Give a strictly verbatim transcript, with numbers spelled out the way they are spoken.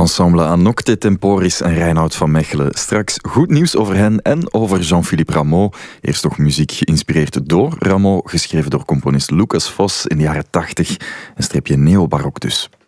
Ensemble Anocte Temporis en Reinoud van Mechelen. Straks goed nieuws over hen en over Jean-Philippe Rameau. Eerst nog muziek geïnspireerd door Rameau, geschreven door componist Lucas Vos in de jaren tachtig. Een streepje neobarok dus.